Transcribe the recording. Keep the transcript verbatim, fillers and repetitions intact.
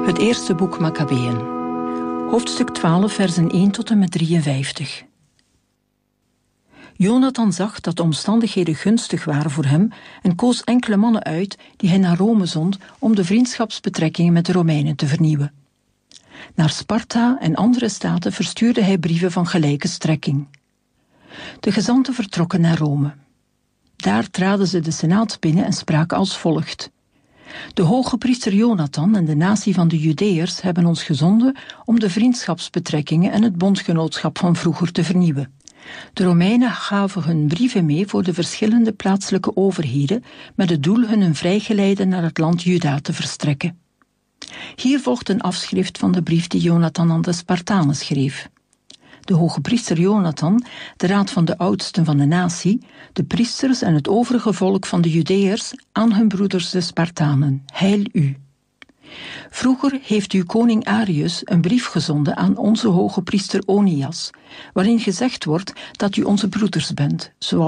Het eerste boek Makkabeeën. Hoofdstuk twaalf, versen één tot en met drieënvijftig. Jonathan zag dat de omstandigheden gunstig waren voor hem en koos enkele mannen uit die hij naar Rome zond om de vriendschapsbetrekkingen met de Romeinen te vernieuwen. Naar Sparta en andere staten verstuurde hij brieven van gelijke strekking. De gezanten vertrokken naar Rome. Daar traden ze de senaat binnen en spraken als volgt. De hoge priester Jonathan en de natie van de Judeërs hebben ons gezonden om de vriendschapsbetrekkingen en het bondgenootschap van vroeger te vernieuwen. De Romeinen gaven hun brieven mee voor de verschillende plaatselijke overheden met het doel hun een vrijgeleide naar het land Juda te verstrekken. Hier volgt een afschrift van de brief die Jonathan aan de Spartanen schreef. De hoge priester Jonathan, de raad van de oudsten van de natie, de priesters en het overige volk van de Judeërs aan hun broeders de Spartanen, heil u. Vroeger heeft uw koning Arius een brief gezonden aan onze hoge priester Onias, waarin gezegd wordt dat u onze broeders bent, zoals